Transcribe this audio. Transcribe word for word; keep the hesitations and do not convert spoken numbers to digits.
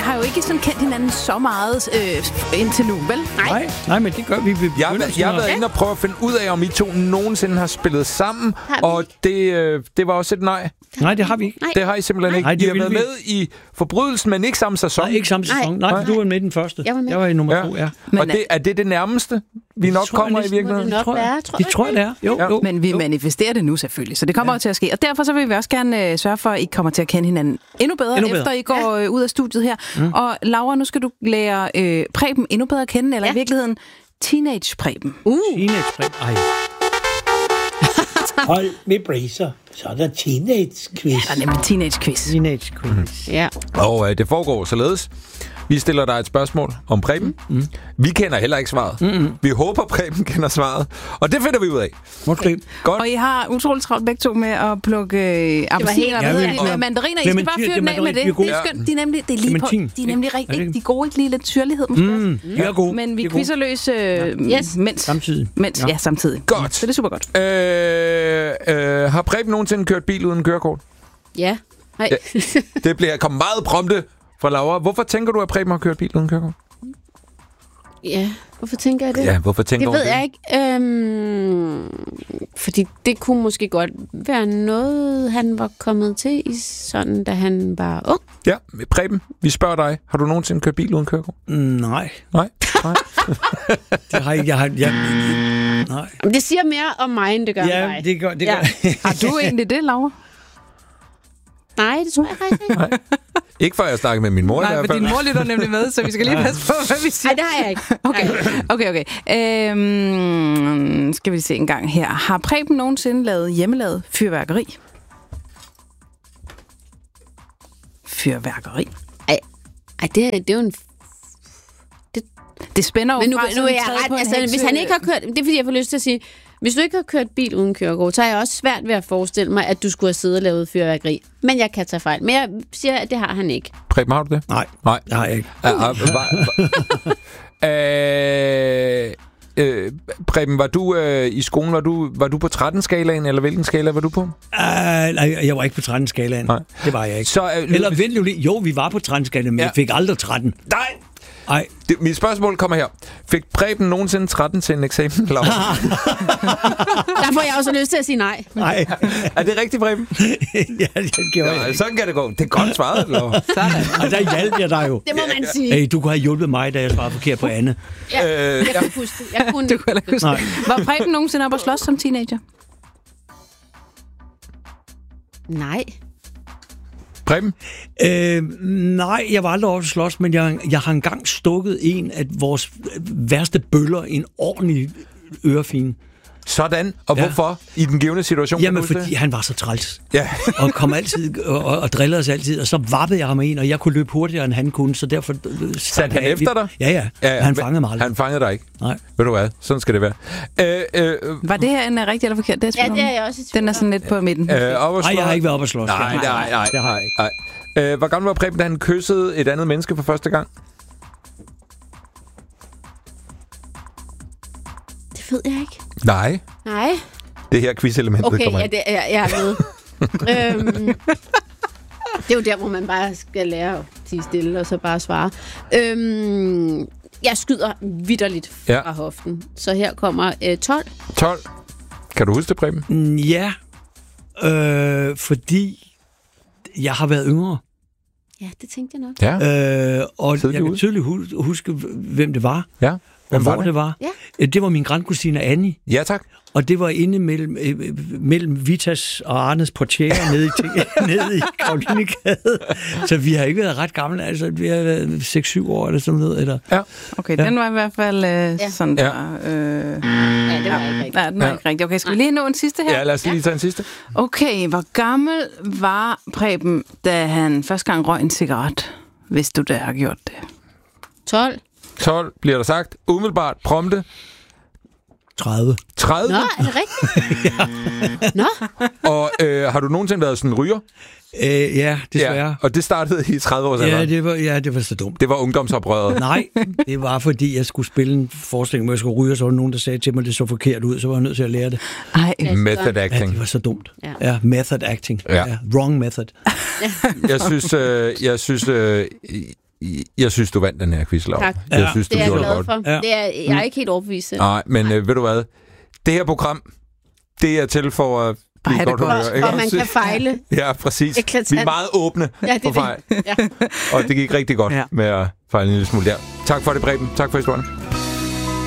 har jo ikke sådan kendt hinanden så meget øh, indtil nu, vel? Nej, nej, men det gør vi. vi jeg, jeg, jeg har været inde og prøve at finde ud af, om I to nogensinde har spillet sammen, og det, øh, det var også et nej. Nej, det har vi ikke. Nej. Det har I simpelthen ikke. Nej, I har været vi. med i Forbrydelsen, men ikke samme sæson. Nej, ikke samme sæson. Nej, nej. Du var med i den første. Jeg var, med. Jeg var i nummer ja. to, ja. Men, og det, er det det nærmeste, vi nok kommer i virkeligheden? Det tror jeg. Det tror jeg, det er. Jo, ja. jo. Men vi jo. manifesterer det nu selvfølgelig, så det kommer ja. til at ske. Og derfor så vil vi også gerne øh, sørge for, at I kommer til at kende hinanden endnu bedre, endnu bedre. efter I går øh, ud af studiet her. Mm. Og Laura, nu skal du lære øh, Preben endnu bedre at kende, eller ja. i virkeligheden Teenage-Preben. Uh. Teenage-Preben. Ej. Hold med bracer. Så er der teenage-quiz. Ja, nemlig teenage-quiz. Teenage-quiz. Mm. Ja. Og øh, det foregår således. Vi stiller dig et spørgsmål om Preben. Mm. Vi kender heller ikke svaret. Mm-hmm. Vi håber, Preben kender svaret. Og det finder vi ud af. Okay. Godt. Og I har utroligt travlt begge to med at plukke øh, appelsiner og ja, mandariner. I skal bare fyre den af med det. Det er skønt. De er nemlig, det er lige på, de er nemlig rigtig de er gode. Ikke lige lidt syrlighed måske. Mm. De er gode. Men vi quizzer løs øh, yes. mens. Samtidig. Mens, ja. ja, samtidig. Godt. Så det er super godt. Øh, øh, har Preben nogensinde kørt bil uden kørekort? Ja. Hej. Ja. Det bliver kommet meget prompte fra Laura. Hvorfor tænker du, at Preben har kørt bil uden kørekort? Ja, hvorfor tænker jeg det? Ja, hvorfor tænker det? Det ved jeg ikke. Øhm, fordi det kunne måske godt være noget, han var kommet til i sådan, da han var ung. Ja, Preben, vi spørger dig. Har du nogensinde kørt bil uden kørekort? Nej. Nej? Nej. det har jeg, jeg har, jeg, nej. Det siger mere om mig, end det gør ja, om mig. det gør, det ja. gør. Har du egentlig det, Laura? Nej, det tror jeg faktisk ikke. Nej. Ikke før jeg snakker med min mor. Nej, for din mor lytter nemlig med, så vi skal lige passe på, hvad vi siger. Nej, det har jeg ikke. Okay, okay, okay. Øhm, skal vi se en gang her. Har Preben nogensinde lavet hjemmelavet fyrværkeri? Fyrværkeri? Ej, ej det, det er jo en... Det, det spænder jo Men nu, fra nu er jeg ret, altså, hvis han ikke har kørt... Det er fordi, jeg får lyst til at sige... Hvis du ikke har kørt bil uden kørekort, så er jeg også svært ved at forestille mig, at du skulle have siddet og lavet fyrværkeri. Men jeg kan tage fejl. Men jeg siger, at det har han ikke. Preben, har du det? Nej, Nej. det har jeg ikke. Øh, Preben, var du øh, i skolen, var du, var du på tretten-skalaen, eller hvilken skala var du på? Uh, nej, jeg var ikke på tretten-skalaen. Nej. Det var jeg ikke. Så, øh, eller vent lige, jo, vi var på tretten-skalaen, men ja. jeg fik aldrig tretten. Nej! Ej. Det, mit spørgsmål kommer her. Fik Preben nogensinde tretten til en eksamen, Laura? Der får jeg også lyst til at sige nej. Nej. Er det rigtigt, Preben? ja, det gjorde ja, jeg. Sådan kan det gå. Det er godt svaret, Laura. Og der hjalp jeg dig jo. Det må man sige. Hey, du kunne have hjulpet mig, da jeg svarede forkert på Anne. Ja, jeg kunne huske det. Jeg kunne du kunne huske nej. Var Preben nogensinde op og slås som teenager? Nej. Preben? Øh, nej, jeg var aldrig over at slås, men jeg, jeg har engang stukket en af vores værste bøller i en ordentlig ørefine. Sådan. Og ja. Hvorfor? I den givende situation? Jamen, fordi det? han var så træls. Ja. og kom altid og, og, og drillede os altid, og så vappede jeg ham ind, og jeg kunne løbe hurtigere, end han kunne, så derfor... Satte han efter dig? Ja, ja. ja, ja. Han fangede mig aldrig. Han fangede dig ikke? Nej. Ved du hvad? Sådan skal det være. Øh, øh, var det her en rigtig eller forkert? Det ja, det er jeg også. Den er sådan lidt på midten. Øh, nej, jeg har ikke været op at slås. Nej, nej, nej, nej. Det har jeg ikke. Nej. Øh, hvor gammel var Preben, da han kyssede et andet menneske for første gang? Det ved jeg ikke. Nej. Nej. Det her quiz-elementet okay, kommer ja, det er jeg er med. øhm, det er jo der, hvor man bare skal lære at tie stille, og så bare svare. Øhm, jeg skyder vitterligt fra ja. hoften. Så her kommer øh, tolv. tolv. Kan du huske det, Preben? Ja, øh, fordi jeg har været yngre. Ja, det tænkte jeg nok. Ja. Øh, og Tidlig jeg kan tydeligt huske, hvem det var. Ja. Og hvor det, det var. Ja. Det var min grandkusine Annie. Ja, tak. Og det var inde mellem, øh, mellem Vitas og Arnes portiere nede i, nede i Karolinegade. Så vi har ikke været ret gamle. Altså, vi har været seks syv år eller sådan noget. Eller. Ja. Okay, ja. Den var i hvert fald øh, ja. sådan ja. der. Øh, ja, det var ikke rigtigt. Nej, den var ja. ikke rigtigt. Okay, skal vi lige nå en sidste her? Ja, lad os lige tage en sidste. Okay, hvor gammel var Preben, da han første gang røg en cigaret, hvis du da har gjort det? tolv. tolv bliver der sagt. Umiddelbart prompte. tredive. tredive? Nå, er det rigtigt? ja. Nå. Og øh, har du nogensinde været sådan en ryger? Øh, ja, desværre. Ja, og det startede i tredive års alder? Ja, det var, ja, det var så dumt. Det var ungdomsoprøret? Nej, det var fordi, jeg skulle spille en forestilling, hvor jeg skulle ryge, og så var der nogen, der sagde til mig, at det så forkert ud, så var jeg nødt til at lære det. Ej. Method acting. Ja, det var så dumt. Ja, ja method acting. Ja. Ja, wrong method. jeg synes, øh, jeg synes øh, jeg synes, du vandt den her quiz, Laura. Tak. Jeg synes, det du er jeg gjorde glad det for. godt. Ja. Det er, jeg er ikke helt overbevist. Nej, men øh, ved du hvad? Det her program, det er til for at blive godt humør. Ikke? Og man kan fejle. Ja, præcis. Eklatant. Vi er meget åbne ja, det for fejl. Ja. Og det gik rigtig godt ja. med at fejle en lille smule der. Tak for det, Preben. Tak for historien.